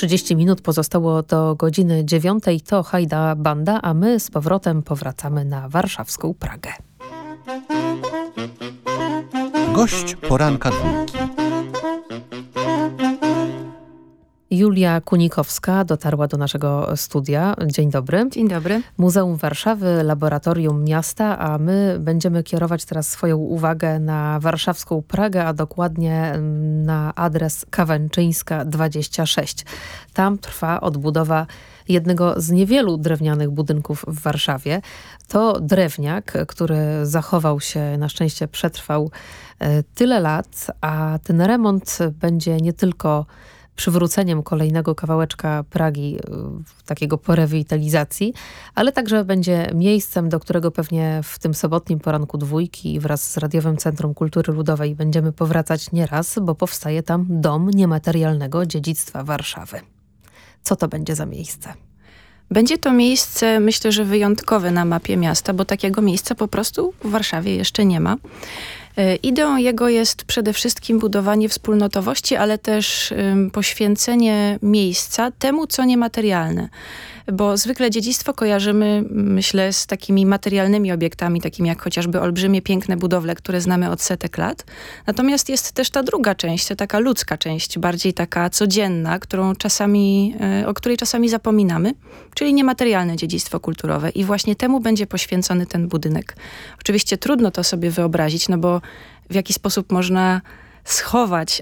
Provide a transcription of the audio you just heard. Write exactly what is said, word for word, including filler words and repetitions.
trzydzieści minut pozostało do godziny dziewiątej. To Hajda Banda, a my z powrotem powracamy na warszawską Pragę. Gość poranka dwójki. Julia Kunikowska dotarła do naszego studia. Dzień dobry. Dzień dobry. Muzeum Warszawy, Laboratorium Miasta, a my będziemy kierować teraz swoją uwagę na warszawską Pragę, a dokładnie na adres Kawęczyńska dwadzieścia sześć. Tam trwa odbudowa jednego z niewielu drewnianych budynków w Warszawie. To drewniak, który zachował się, na szczęście przetrwał tyle lat, a ten remont będzie nie tylko przywróceniem kolejnego kawałeczka Pragi, takiego po rewitalizacji, ale także będzie miejscem, do którego pewnie w tym sobotnim poranku dwójki wraz z Radiowym Centrum Kultury Ludowej będziemy powracać nieraz, bo powstaje tam Dom Niematerialnego Dziedzictwa Warszawy. Co to będzie za miejsce? Będzie to miejsce, myślę, że wyjątkowe na mapie miasta, bo takiego miejsca po prostu w Warszawie jeszcze nie ma. Ideą jego jest przede wszystkim budowanie wspólnotowości, ale też ym, poświęcenie miejsca temu, co niematerialne. Bo zwykle dziedzictwo kojarzymy, myślę, z takimi materialnymi obiektami, takimi jak chociażby olbrzymie, piękne budowle, które znamy od setek lat. Natomiast jest też ta druga część, ta taka ludzka część, bardziej taka codzienna, którą czasami, o której czasami zapominamy, czyli niematerialne dziedzictwo kulturowe. I właśnie temu będzie poświęcony ten budynek. Oczywiście trudno to sobie wyobrazić, no bo w jaki sposób można schować